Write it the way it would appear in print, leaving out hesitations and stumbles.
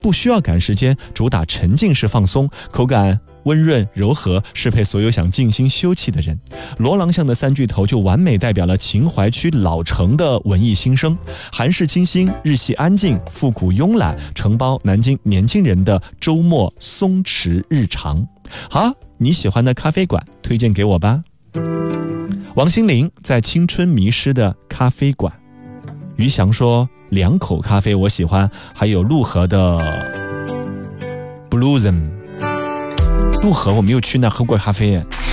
不需要赶时间，主打沉浸式放松，口感温润柔和，适配所有想静心休憩的人。罗廊巷的三巨头就完美代表了秦淮区老城的文艺新生，韩式清新，日系安静，复古慵懒，承包南京年轻人的周末松弛日常。好，你喜欢的咖啡馆推荐给我吧。王心凌在青春迷失的咖啡馆。于翔说两口咖啡我喜欢，还有陆河的 Bluesm。陆河我没有去那喝过咖啡耶。